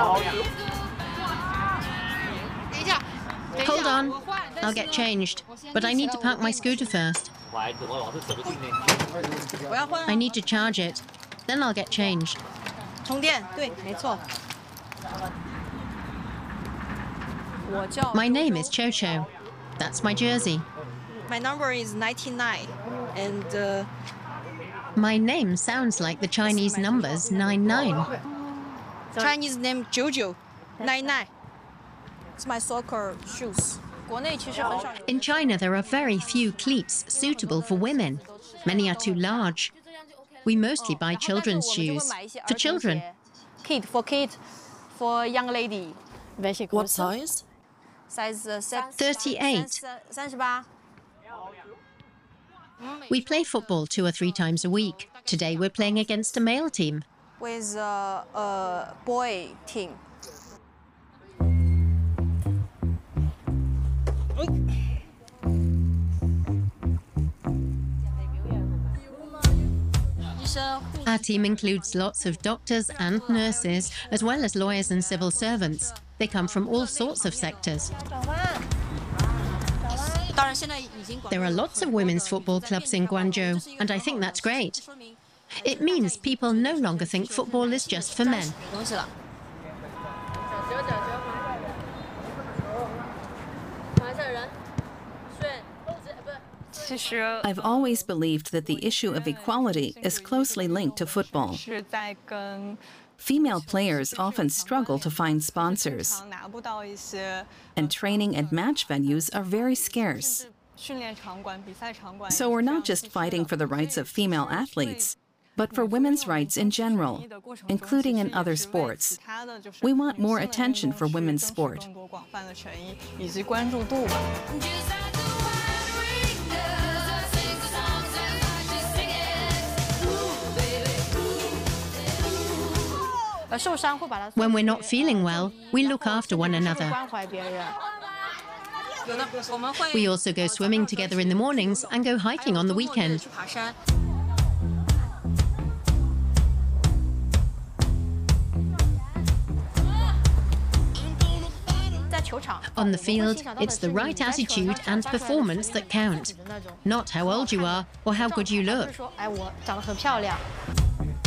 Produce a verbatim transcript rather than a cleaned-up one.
Hold on. I'll get changed. But I need to park my scooter first. I need to charge it. Then I'll get changed. 充电，对，没错。 My name is Chocho. That's my jersey. My number is ninety-nine, and uh, My name sounds like the Chinese numbers nine nine. Chinese name Jojo, nine nine. It's my soccer shoes. 国内其实很少有。 In China, there are very few cleats suitable for women. Many are too large. We mostly buy children's shoes. For children. Kid for kid, for young lady. What size? Size uh, thirty-eight. 三十八。 We play football two or three times a week. Today we're playing against a male team. With a, a boy team. Our team includes lots of doctors and nurses, as well as lawyers and civil servants. They come from all sorts of sectors. There are lots of women's football clubs in Guangzhou, and I think that's great. It means people no longer think football is just for men. I've always believed that the issue of equality is closely linked to football. Female players often struggle to find sponsors, and training and match venues are very scarce. So we're not just fighting for the rights of female athletes, but for women's rights in general, including in other sports. We want more attention for women's sport. When we're not feeling well, we look after one another. We also go swimming together in the mornings and go hiking on the weekend. On the field, it's the right attitude and performance that count, not how old you are or how good you look.